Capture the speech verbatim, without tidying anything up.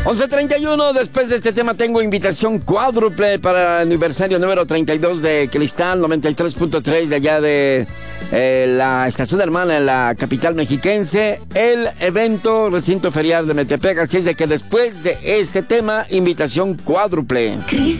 once treinta y uno, después de este tema tengo invitación cuádruple para el aniversario número treinta y dos de Cristal noventa y tres punto tres de allá de eh, la estación hermana en la capital mexiquense, el evento recinto ferial de Metepec, así es de que después de este tema, invitación cuádruple.